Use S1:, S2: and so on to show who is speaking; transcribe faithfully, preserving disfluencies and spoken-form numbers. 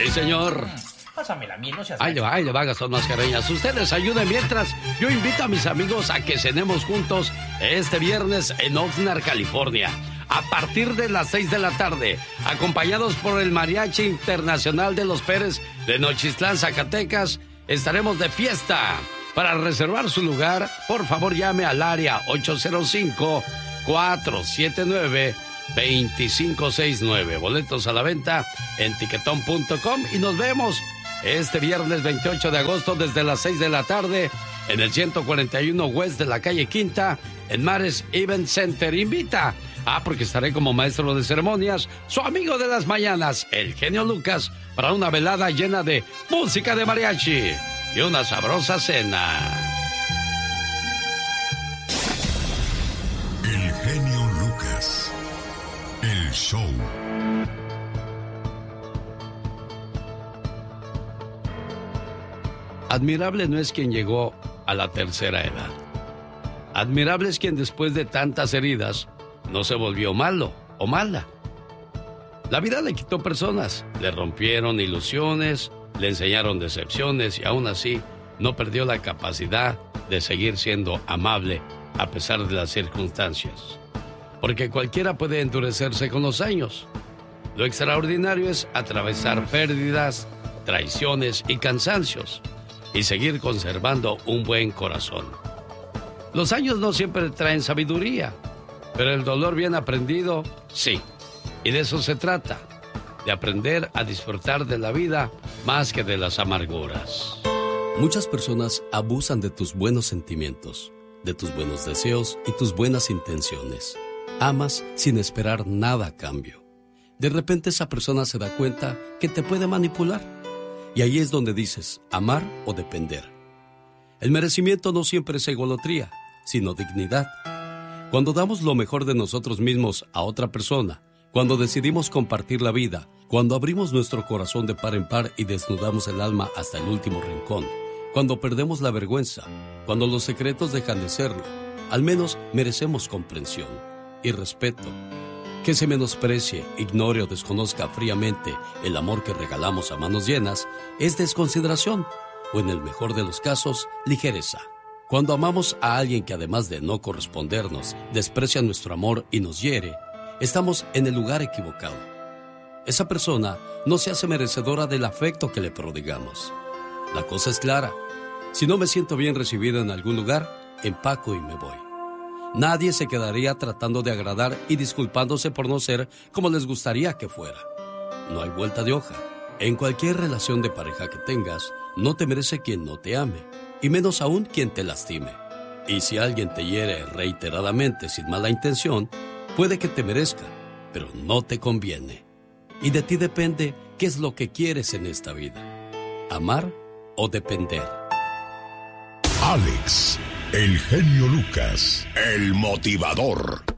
S1: Sí, señor.
S2: Pásamela a mí, no seas...
S1: Ahí le va, ahí le va, Gastón Mascareñas. Ustedes ayuden mientras yo invito a mis amigos a que cenemos juntos este viernes en Oxnard, California. A partir de las seis de la tarde, acompañados por el Mariachi Internacional de los Pérez de Nochistlán, Zacatecas, estaremos de fiesta. Para reservar su lugar, por favor llame al área ocho cero cinco, cuatro siete nueve, dos cinco seis nueve. Boletos a la venta en tiquetón punto com y nos vemos este viernes veintiocho de agosto desde las seis de la tarde en el ciento cuarenta y uno West de la calle Quinta en Mares Event Center. Invita. Ah, porque estaré como maestro de ceremonias, su amigo de las mañanas, el genio Lucas, para una velada llena de música de mariachi y una sabrosa cena.
S3: El genio Lucas, el show.
S1: Admirable no es quien llegó a la tercera edad. Admirable es quien después de tantas heridas no se volvió malo o mala. La vida le quitó personas, le rompieron ilusiones, le enseñaron decepciones y aún así no perdió la capacidad de seguir siendo amable a pesar de las circunstancias. Porque cualquiera puede endurecerse con los años. Lo extraordinario es atravesar pérdidas, traiciones y cansancios y seguir conservando un buen corazón. Los años no siempre traen sabiduría, pero el dolor bien aprendido, sí. Y de eso se trata, de aprender a disfrutar de la vida más que de las amarguras. Muchas personas abusan de tus buenos sentimientos, de tus buenos deseos y tus buenas intenciones. Amas sin esperar nada a cambio. De repente esa persona se da cuenta que te puede manipular. Y ahí es donde dices, amar o depender. El merecimiento no siempre es egolotría, sino dignidad. Cuando damos lo mejor de nosotros mismos a otra persona, cuando decidimos compartir la vida, cuando abrimos nuestro corazón de par en par y desnudamos el alma hasta el último rincón, cuando perdemos la vergüenza, cuando los secretos dejan de serlo, al menos merecemos comprensión y respeto. Que se menosprecie, ignore o desconozca fríamente el amor que regalamos a manos llenas es desconsideración o, en el mejor de los casos, ligereza. Cuando amamos a alguien que, además de no correspondernos, desprecia nuestro amor y nos hiere, estamos en el lugar equivocado. Esa persona no se hace merecedora del afecto que le prodigamos. La cosa es clara. Si no me siento bien recibido en algún lugar, empaco y me voy. Nadie se quedaría tratando de agradar y disculpándose por no ser como les gustaría que fuera. No hay vuelta de hoja. En cualquier relación de pareja que tengas, no te merece quien no te ame, y menos aún quien te lastime. Y si alguien te hiere reiteradamente sin mala intención, puede que te merezca, pero no te conviene. Y de ti depende qué es lo que quieres en esta vida, amar o depender.
S3: Alex, el genio Lucas, el motivador.